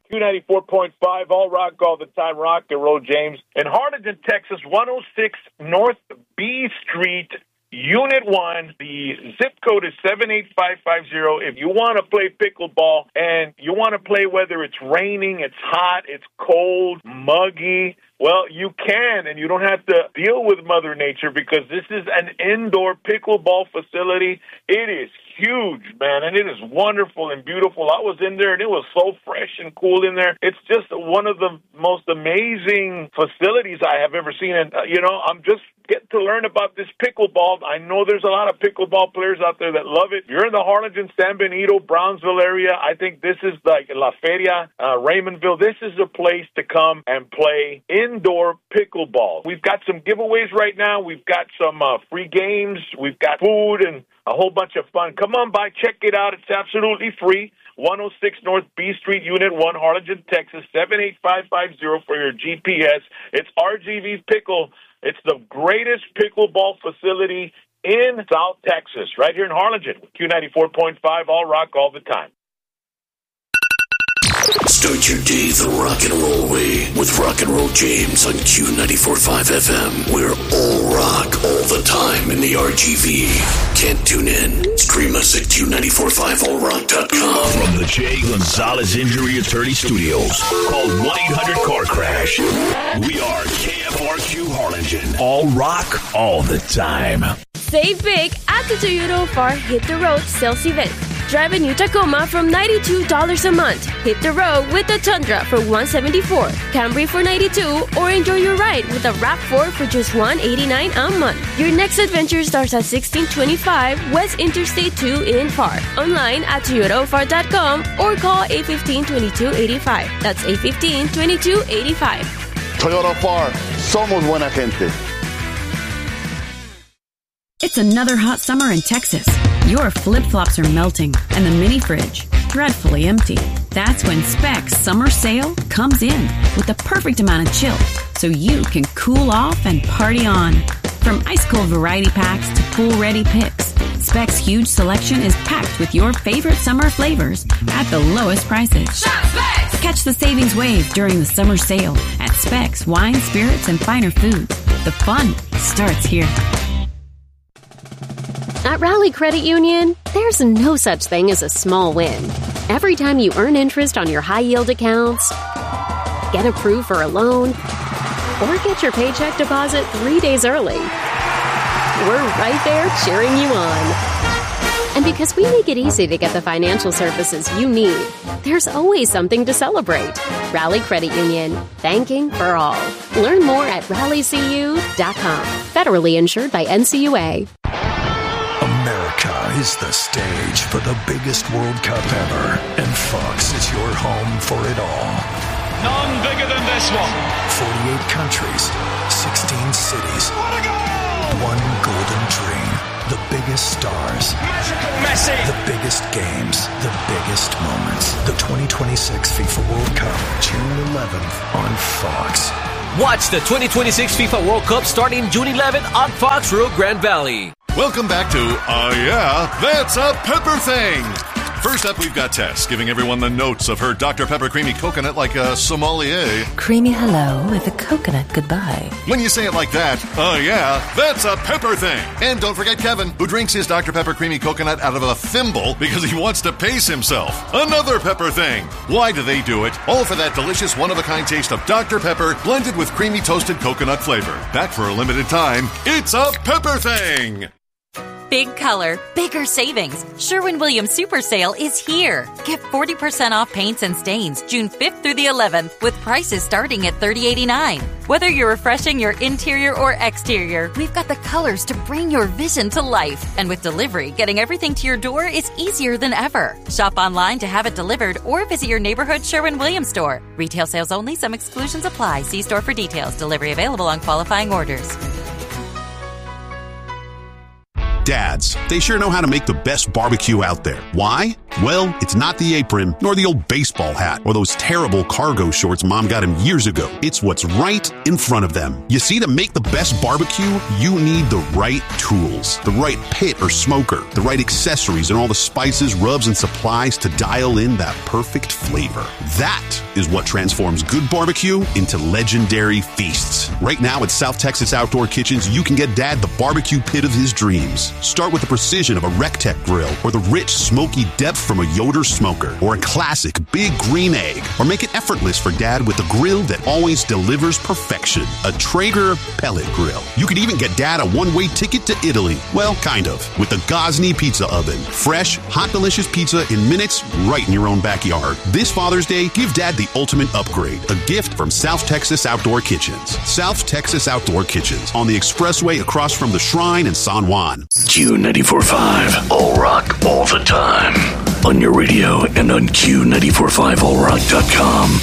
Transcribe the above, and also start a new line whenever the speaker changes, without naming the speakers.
Q94.5, all rock, all the time, rock and roll, James. In Harlingen, Texas, 106 North B Street, Unit 1. The zip code is 78550. If you want to play pickleball and you want to play whether it's raining, it's hot, it's cold, muggy, well, you can, and you don't have to deal with Mother Nature because this is an indoor pickleball facility. It is huge, man, and it is wonderful and beautiful. I was in there, and it was so fresh and cool in there. It's just one of the most amazing facilities I have ever seen. And, I'm just getting to learn about this pickleball. I know there's a lot of pickleball players out there that love it. If you're in the Harlingen, San Benito, Brownsville area, I think this is like La Feria, Raymondville. This is a place to come and play indoor pickleball. We've got some giveaways right now. We've got some free games. We've got food and a whole bunch of fun. Come on by, check it out. It's absolutely free. 106 North B Street, Unit 1, Harlingen, Texas, 78550 for your GPS. It's RGV's Pickle. It's the greatest pickleball facility in South Texas, right here in Harlingen. Q94.5, all rock, all the time.
Start your day the rock and roll way with Rock and Roll James on Q94.5 FM. We're all rock all the time in the RGV. Can't tune in? Stream us at Q945allrock.com.
From the Jay Gonzalez Injury Attorney Studios, called 1-800-CAR-CRASH. We are KFRQ Harlingen. All rock all the time.
Save big at the Toyota of Far Hit the Road sales event. Drive a new Tacoma from $92 a month. Hit the road with the Tundra for $174, Camry for $92, or enjoy your ride with a RAV4 for just $189 a month. Your next adventure starts at 1625 West Interstate 2 in Far. Online at ToyotaOFar.com or call 815-2285. That's 815-2285.
Toyota Far, somos buena gente.
It's another hot summer in Texas. Your flip-flops are melting and the mini fridge dreadfully empty. That's when Specs Summer Sale comes in with the perfect amount of chill so you can cool off and party on. From ice-cold variety packs to pool-ready picks, Specs' huge selection is packed with your favorite summer flavors at the lowest prices.
Shop Specs!
Catch the savings wave during the summer sale at Specs Wine, Spirits, and Finer Foods. The fun starts here.
At Rally Credit Union, there's no such thing as a small win. Every time you earn interest on your high-yield accounts, get approved for a loan, or get your paycheck deposit 3 days early, we're right there cheering you on. And because we make it easy to get the financial services you need, there's always something to celebrate. Rally Credit Union, banking for all. Learn more at rallycu.com. Federally insured by NCUA.
America is the stage for the biggest World Cup ever, and Fox is your home for it all.
None bigger than this one.
48 countries, 16 cities, one golden dream. The biggest stars.
Magical Messi.
The biggest games. The biggest moments. The 2026 FIFA World Cup, June 11th on Fox.
Watch the 2026 FIFA World Cup starting June 11th on Fox Rio Grande Valley.
Welcome back to Yeah, That's a Pepper Thing. First up, we've got Tess giving everyone the notes of her Dr. Pepper Creamy Coconut like a sommelier.
Creamy hello with a coconut goodbye.
When you say it like that, yeah, that's a pepper thing. And don't forget Kevin, who drinks his Dr. Pepper Creamy Coconut out of a thimble because he wants to pace himself. Another pepper thing. Why do they do it? All for that delicious one-of-a-kind taste of Dr. Pepper blended with creamy toasted coconut flavor. Back for a limited time, it's a pepper thing.
Big color, bigger savings. Sherwin-Williams Super Sale is here. Get 40% off paints and stains June 5th through the 11th with prices starting at $30.89. Whether you're refreshing your interior or exterior, we've got the colors to bring your vision to life. And with delivery, getting everything to your door is easier than ever. Shop online to have it delivered or visit your neighborhood Sherwin-Williams store. Retail sales only. Some exclusions apply. See store for details. Delivery available on qualifying orders.
Dads, they sure know how to make the best barbecue out there. Why? Well, it's not the apron, nor the old baseball hat, or those terrible cargo shorts Mom got him years ago. It's what's right in front of them. You see, to make the best barbecue, you need the right tools, the right pit or smoker, the right accessories, and all the spices, rubs, and supplies to dial in that perfect flavor. That is what transforms good barbecue into legendary feasts. Right now at South Texas Outdoor Kitchens, you can get Dad the barbecue pit of his dreams. Start with the precision of a Rectech grill, or the rich, smoky depth from a Yoder smoker, or a classic big green egg, or make it effortless for Dad with a grill that always delivers perfection, a Traeger pellet grill. You could even get Dad a one-way ticket to Italy. Well, kind of, with the Gosney Pizza Oven. Fresh, hot, delicious pizza in minutes right in your own backyard. This Father's Day, give Dad the ultimate upgrade, a gift from South Texas Outdoor Kitchens. South Texas Outdoor Kitchens on the expressway across from the Shrine in San Juan.
Q94.5, All Rock, all the time. On your radio and on Q945allrock.com.